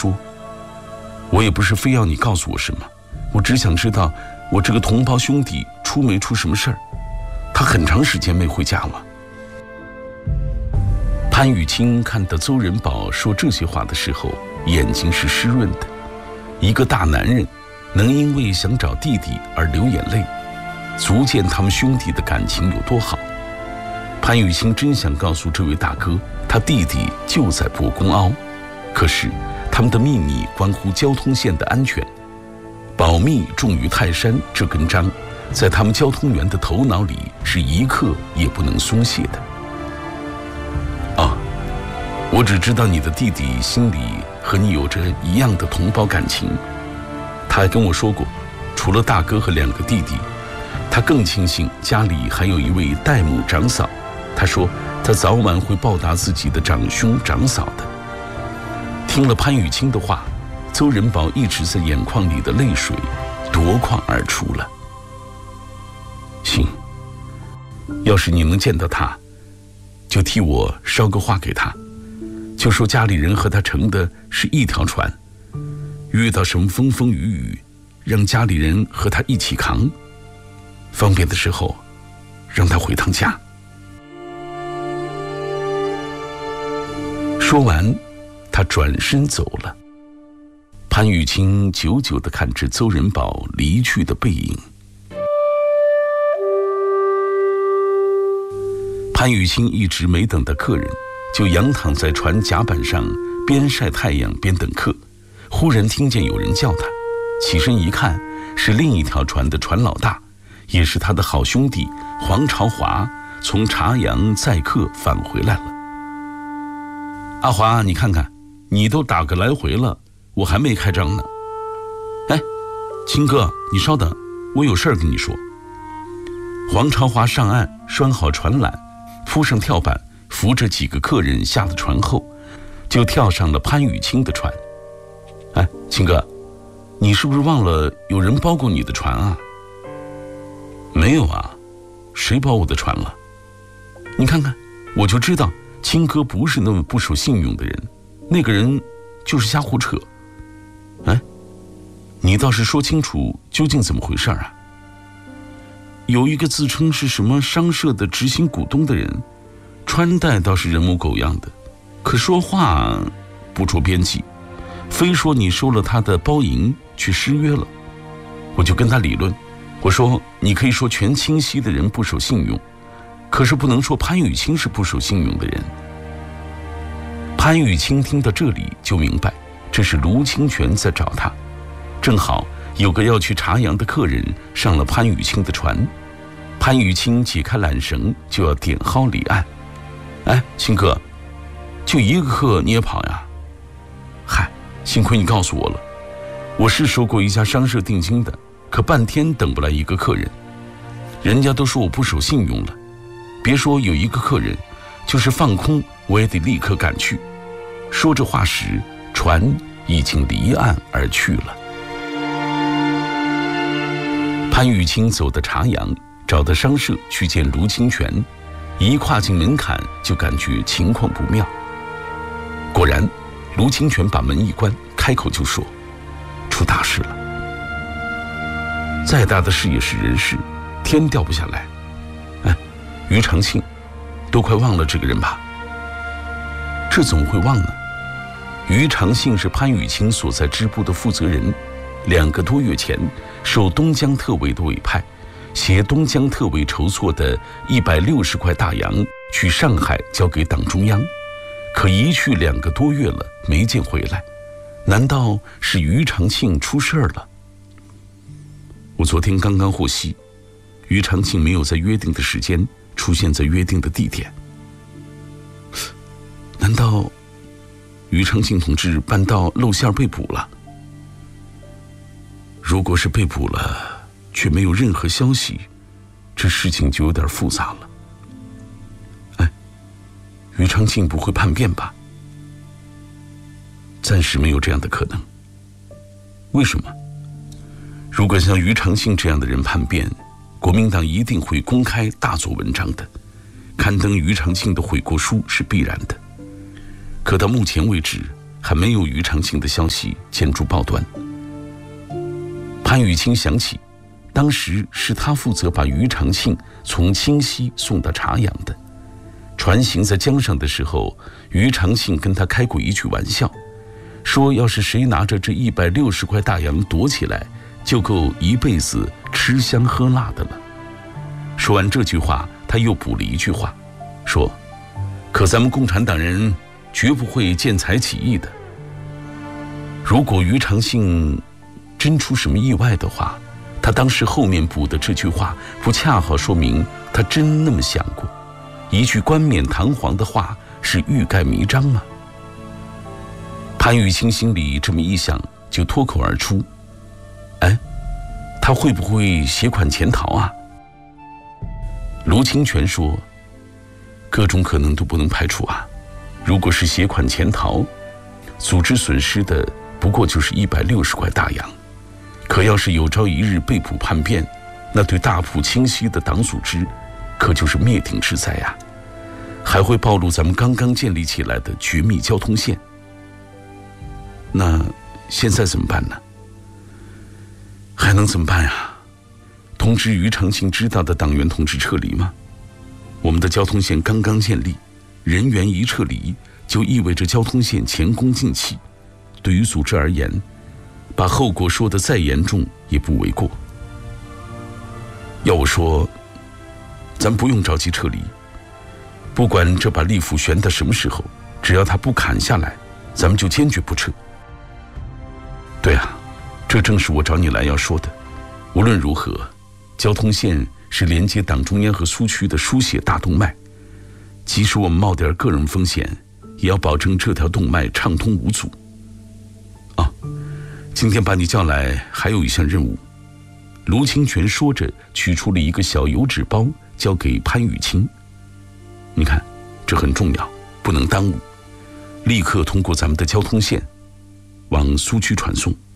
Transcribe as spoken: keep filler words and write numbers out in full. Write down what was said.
说。我也不是非要你告诉我什么，我只想知道我这个同胞兄弟出没出什么事儿。他很长时间没回家了。潘雨清看到邹仁宝说这些话的时候，眼睛是湿润的。一个大男人能因为想找弟弟而流眼泪，足见他们兄弟的感情有多好。潘雨清真想告诉这位大哥，他弟弟就在伯公凹，可是他们的秘密关乎交通线的安全，保密重于泰山这根章，在他们交通员的头脑里是一刻也不能松懈的。啊，我只知道你的弟弟心里和你有着一样的同胞感情。他还跟我说过，除了大哥和两个弟弟，他更庆幸家里还有一位代母长嫂。他说他早晚会报答自己的长兄长嫂的。听了潘雨清的话，邹仁宝一直在眼眶里的泪水夺眶而出了。行，要是你能见到他，就替我捎个话给他，就说家里人和他乘的是一条船，遇到什么风风雨雨，让家里人和他一起扛，方便的时候让他回趟家。说完，他转身走了。潘雨清久久地看着邹仁宝离去的背影。潘雨清一直没等到客人，就仰躺在船甲板上，边晒太阳边等客。忽然听见有人叫他，起身一看，是另一条船的船老大，也是他的好兄弟黄朝华，从茶阳载客返回来了。阿华，你看看，你都打个来回了，我还没开张呢。哎，青哥，你稍等，我有事儿跟你说。黄朝华上岸，拴好船缆，铺上跳板，扶着几个客人下了船后，就跳上了潘雨清的船。哎，青哥，你是不是忘了有人包过你的船啊？没有啊，谁包我的船了？你看看，我就知道青哥不是那么不守信用的人，那个人就是瞎胡扯。哎，你倒是说清楚究竟怎么回事啊？有一个自称是什么商社的执行股东的人，穿戴倒是人模狗样的，可说话不着边际，非说你收了他的包银去失约了。我就跟他理论，我说你可以说全清溪的人不守信用，可是不能说潘雨清是不守信用的人。潘雨清听到这里就明白，这是卢清泉在找他。正好有个要去茶阳的客人上了潘雨清的船，潘雨清解开缆绳就要点号离岸。哎，清哥，就一个客你也跑呀？嗨，幸亏你告诉我了，我是收过一家商社定金的，可半天等不来一个客人，人家都说我不守信用了。别说有一个客人，就是放空我也得立刻赶去。说这话时，船已经离岸而去了。潘雨清走到茶阳，找到商社去见卢清泉，一跨进门槛就感觉情况不妙。果然，卢清泉把门一关，开口就说：“出大事了。再大的事也是人事，天掉不下来。哎，于长庆，都快忘了这个人吧？”这怎么会忘呢？于长庆是潘雨清所在支部的负责人，两个多月前受东江特委的委派，携东江特委筹措的一百六十块大洋去上海交给党中央，可一去两个多月了，没见回来。难道是于长庆出事儿了？我昨天刚刚获悉，于长庆没有在约定的时间出现在约定的地点。难道于长庆同志办到露馅被捕了？如果是被捕了，却没有任何消息，这事情就有点复杂了。哎，于长庆不会叛变吧？暂时没有这样的可能。为什么？如果像于长庆这样的人叛变，国民党一定会公开大做文章的，刊登于长庆的悔过书是必然的。可到目前为止， 还没有于长庆的消息见诸报端。潘雨清想起，当时是他负责把于长庆从清溪送到茶阳的。船行在江上的时候，于长庆跟他开过一句玩笑，说要是谁拿着这一百六十块大洋躲起来，就够一辈子吃香喝辣的了。说完这句话，他又补了一句话，说可咱们共产党人绝不会见财起意的。如果于长庆真出什么意外的话，他当时后面补的这句话，不恰好说明他真那么想过？一句冠冕堂皇的话是欲盖弥彰吗？潘雨清心里这么一想，就脱口而出：哎，他会不会携款潜逃啊？卢清泉说，各种可能都不能排除啊。如果是携款潜逃，组织损失的不过就是一百六十块大洋，可要是有朝一日被捕叛变，那对大埔清溪的党组织可就是灭顶之灾啊，还会暴露咱们刚刚建立起来的绝密交通线。那现在怎么办呢？还能怎么办呀？通知于长庆知道的党员同志撤离吗？我们的交通线刚刚建立，人员一撤离，就意味着交通线前功尽弃。对于组织而言，把后果说得再严重也不为过。要我说，咱不用着急撤离，不管这把利斧悬到什么时候，只要他不砍下来，咱们就坚决不撤。对啊，这正是我找你来要说的。无论如何，交通线是连接党中央和苏区的输血大动脉，即使我们冒点个人风险，也要保证这条动脉畅通无阻。啊，今天把你叫来还有一项任务。卢清泉说着，取出了一个小油纸包，交给潘雨清。你看，这很重要，不能耽误，立刻通过咱们的交通线往苏区传送。